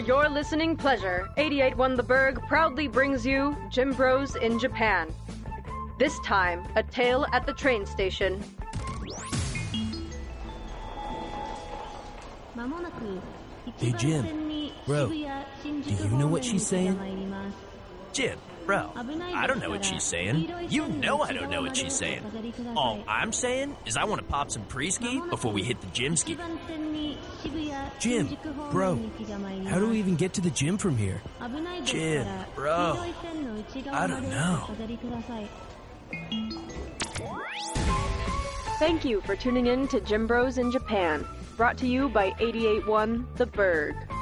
your listening pleasure, 88.1 The Berg proudly brings you Gym Bros in Japan. This time, a tale at the train station. Hey Jim, bro, do you know what she's saying? Jim, bro, I don't know what she's saying. You know I don't know what she's saying. All I'm saying is I want to pop some pre-ski before we hit the gym ski. Jim, bro, how do we even get to the gym from here? Jim, bro, I don't know. Thank you for tuning in to Gym Bros in Japan, brought to you by 88.1 The Berg.